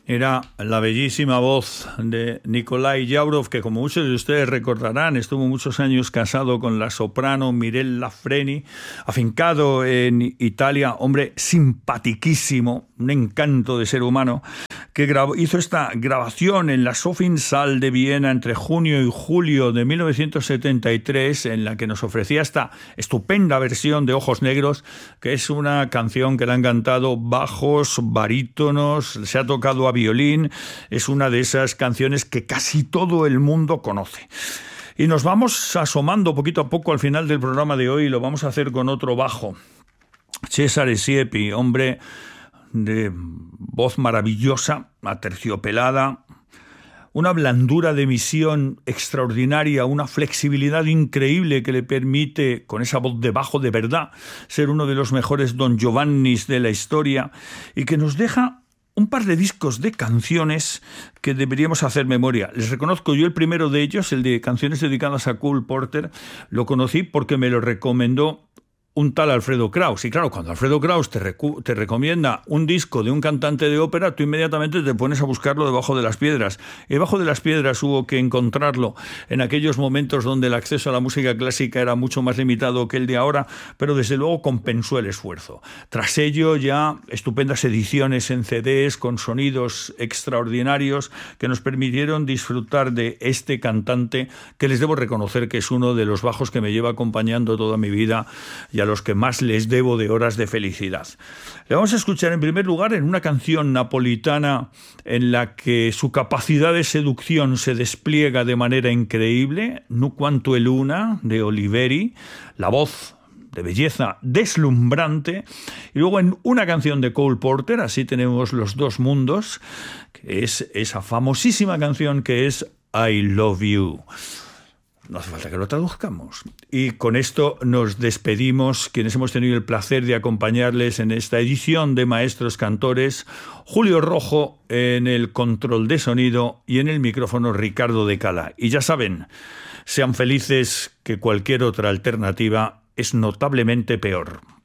Era la bellísima voz de Nikolai Yaurov, que como muchos de ustedes recordarán, estuvo muchos años casado con la soprano Mirella Freni, afincado en Italia, hombre simpatiquísimo, un encanto de ser humano, que hizo esta grabación en la Sophiensaal de Viena entre junio y julio de 1973, en la que nos ofrecía esta estupenda versión de Ojos Negros, que es una canción que le han cantado bajos, barítonos, se ha tocado a violín, es una de esas canciones que casi todo el mundo conoce. Y nos vamos asomando poquito a poco al final del programa de hoy, y lo vamos a hacer con otro bajo. Cesare Siepi, hombre de voz maravillosa, aterciopelada, una blandura de emisión extraordinaria, una flexibilidad increíble que le permite, con esa voz de bajo de verdad, ser uno de los mejores Don Giovannis de la historia, y que nos deja un par de discos de canciones que deberíamos hacer memoria. Les reconozco, yo el primero de ellos, el de canciones dedicadas a Cole Porter, lo conocí porque me lo recomendó un tal Alfredo Kraus. Y claro, cuando Alfredo Kraus te recomienda un disco de un cantante de ópera, tú inmediatamente te pones a buscarlo debajo de las piedras. Y debajo de las piedras hubo que encontrarlo en aquellos momentos donde el acceso a la música clásica era mucho más limitado que el de ahora, pero desde luego compensó el esfuerzo. Tras ello, ya estupendas ediciones en CDs con sonidos extraordinarios que nos permitieron disfrutar de este cantante, que les debo reconocer que es uno de los bajos que me lleva acompañando toda mi vida y a los que más les debo de horas de felicidad. Le vamos a escuchar en primer lugar en una canción napolitana en la que su capacidad de seducción se despliega de manera increíble, Nu quanto è luna, de Oliveri, la voz de belleza deslumbrante, y luego en una canción de Cole Porter, así tenemos los dos mundos, que es esa famosísima canción que es I Love You. No hace falta que lo traduzcamos. Y con esto nos despedimos, quienes hemos tenido el placer de acompañarles en esta edición de Maestros Cantores. Julio Rojo en el control de sonido y en el micrófono Ricardo de Cala. Y ya saben, sean felices, que cualquier otra alternativa es notablemente peor.